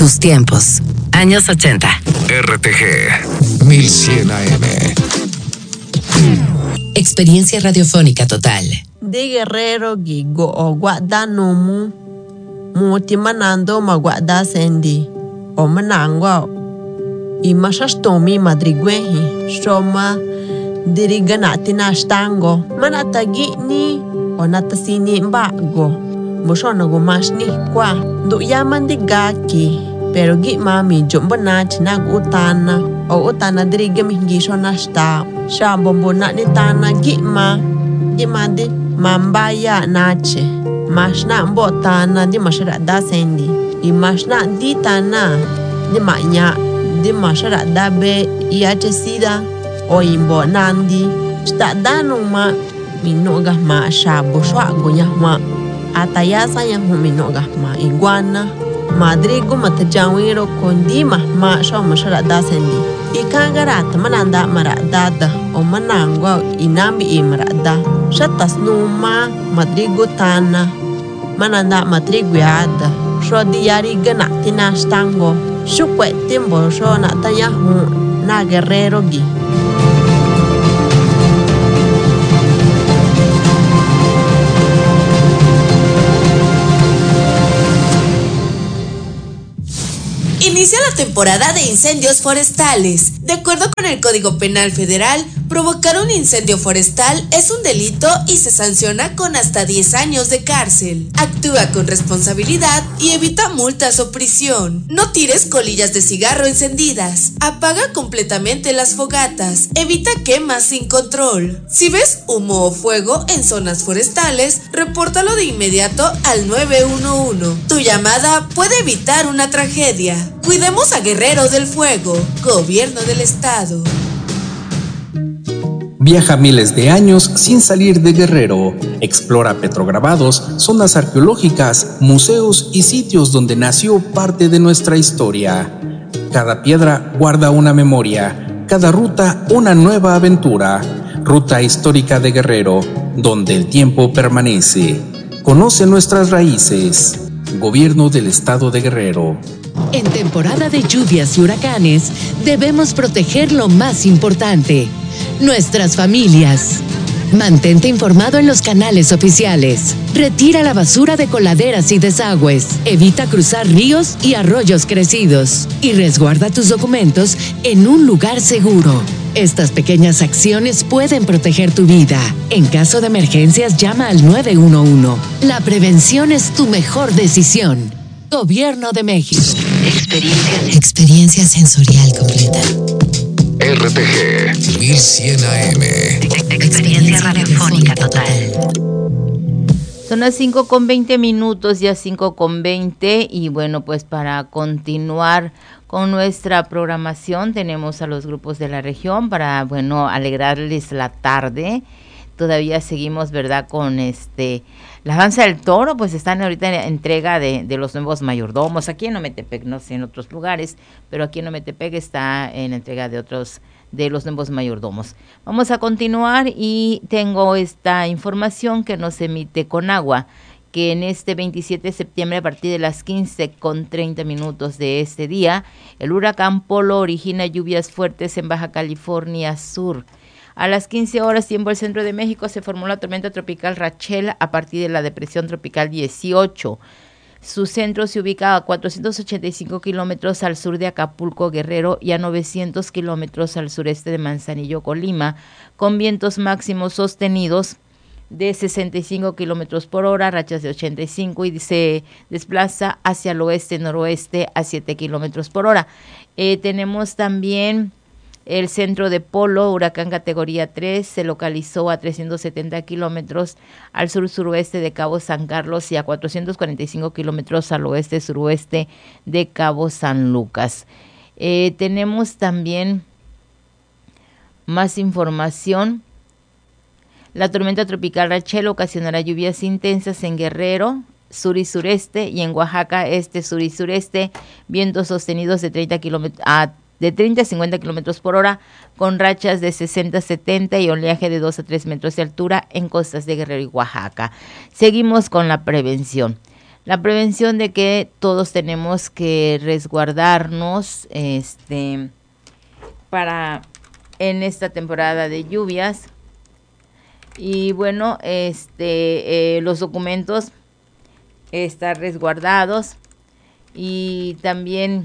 tus tiempos. Años 80. RTG 1100 AM. Experiencia radiofónica total. De Guerrero Gigo o Guada Nomu Muti manando ma guada sendi o manangwa I mashastomi madrigwehi shoma diriganati na stango manatagi ni o natasini mbago mushona gumashni kwa du yaman digaki pero gi mami jombona chinag utana o utana dirigami gishona sta shambombo ni tana gi ma di mambaya nache mashna mbotana di mashara da sendi I mashna di tana di manya di mashara da be iache sida o imbo nandi sta danuma minoga ma shabo shwa gonya ma atayasa yang minoga ma iguana madrigo matajawiro kondi ma shwa mashara da sendi ikangarata mananda maradada o manangwa inambi imrada shatas numa madrigo tana mananda matriguada shwa diari gana tinastango shukwe timbo shwa na tayahu na guerrero gi Inicia la temporada de incendios forestales. De acuerdo con el Código Penal Federal, provocar un incendio forestal es un delito y se sanciona con hasta 10 años de cárcel. Actúa con responsabilidad y evita multas o prisión. No tires colillas de cigarro encendidas. Apaga completamente las fogatas. Evita quemas sin control. Si ves humo o fuego en zonas forestales, repórtalo de inmediato al 911. Tu llamada puede evitar una tragedia. Cuidemos a Guerrero del Fuego, Gobierno del Estado. Viaja miles de años sin salir de Guerrero. Explora petrograbados, zonas arqueológicas, museos y sitios donde nació parte de nuestra historia. Cada piedra guarda una memoria, cada ruta una nueva aventura. Ruta histórica de Guerrero, donde el tiempo permanece. Conoce nuestras raíces. Gobierno del Estado de Guerrero. En temporada de lluvias y huracanes, debemos proteger lo más importante: nuestras familias. Mantente informado en los canales oficiales. Retira la basura de coladeras y desagües. Evita cruzar ríos y arroyos crecidos. Y resguarda tus documentos en un lugar seguro. Estas pequeñas acciones pueden proteger tu vida. En caso de emergencias, llama al 911. La prevención es tu mejor decisión. Gobierno de México. Experiencia sensorial completa. RTG 1100 AM. Experiencia radiofónica total. Son las 5:20, ya 5:20, y bueno, pues para continuar con nuestra programación tenemos a los grupos de la región para, bueno, alegrarles la tarde. Todavía seguimos, ¿verdad?, con la danza del toro, pues están ahorita en entrega de los nuevos mayordomos. Aquí en Ometepec, no sé en otros lugares, pero aquí en Ometepec está en entrega de los nuevos mayordomos. Vamos a continuar y tengo esta información que nos emite Conagua, que en este 27 de septiembre a partir de las 15:30 de este día, el huracán Polo origina lluvias fuertes en Baja California Sur. A las 15 horas, tiempo del centro de México, se formó la tormenta tropical Rachel a partir de la depresión tropical 18. Su centro se ubica a 485 kilómetros al sur de Acapulco, Guerrero, y a 900 kilómetros al sureste de Manzanillo, Colima, con vientos máximos sostenidos de 65 kilómetros por hora, rachas de 85, y se desplaza hacia el oeste-noroeste a 7 kilómetros por hora. Tenemos también el centro de Polo, huracán categoría 3, se localizó a 370 kilómetros al sur-suroeste de Cabo San Carlos y a 445 kilómetros al oeste-suroeste de Cabo San Lucas. Tenemos también más información. La tormenta tropical Rachel ocasionará lluvias intensas en Guerrero, sur y sureste, y en Oaxaca, este, sur y sureste, vientos sostenidos de 30 a 50 kilómetros por hora, con rachas de 60 a 70 y oleaje de 2 a 3 metros de altura en costas de Guerrero y Oaxaca. Seguimos con la prevención. la prevención de que todos tenemos que resguardarnos para en esta temporada de lluvias. Y bueno, los documentos están resguardados y también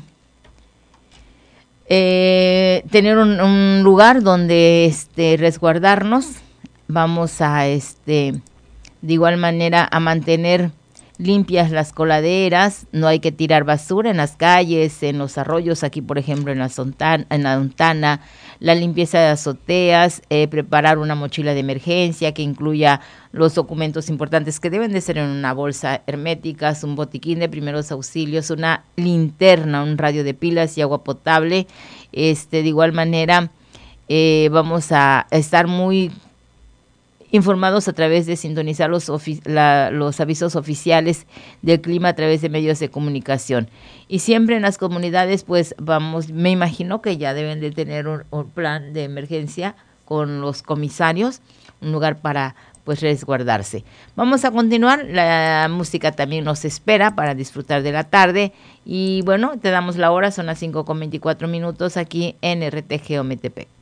tener un lugar donde resguardarnos. Vamos a de igual manera a mantener limpias las coladeras. No hay que tirar basura en las calles, en los arroyos, aquí por ejemplo en la Ontana, la limpieza de azoteas, preparar una mochila de emergencia que incluya los documentos importantes que deben de ser en una bolsa hermética, un botiquín de primeros auxilios, una linterna, un radio de pilas y agua potable. De igual manera vamos a estar muy informados a través de sintonizar los avisos oficiales del clima a través de medios de comunicación. Y siempre en las comunidades, pues me imagino que ya deben de tener un plan de emergencia con los comisarios, un lugar para pues resguardarse. Vamos a continuar, la música también nos espera para disfrutar de la tarde y bueno, te damos la hora, son las 5:24 aquí en RTG Ometepec.